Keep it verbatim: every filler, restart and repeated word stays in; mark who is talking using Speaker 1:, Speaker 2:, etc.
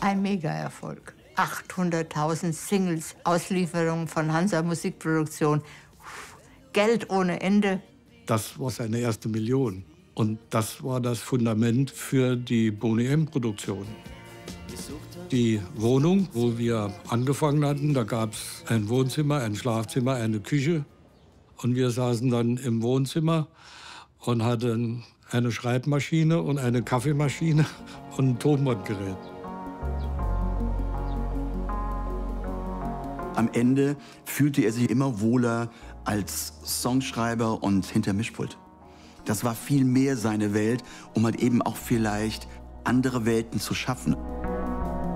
Speaker 1: ein Mega-Erfolg. achthunderttausend Singles, Auslieferungen von Hansa Musikproduktion, Geld ohne Ende.
Speaker 2: Das war seine erste Million. Und das war das Fundament für die Boney M-Produktion. Die Wohnung, wo wir angefangen hatten, da gab es ein Wohnzimmer, ein Schlafzimmer, eine Küche. Und wir saßen dann im Wohnzimmer und hatten eine Schreibmaschine und eine Kaffeemaschine und ein Tonbandgerät.
Speaker 3: Am Ende fühlte er sich immer wohler als Songschreiber und hinter Mischpult. Das war viel mehr seine Welt, um halt eben auch vielleicht andere Welten zu schaffen.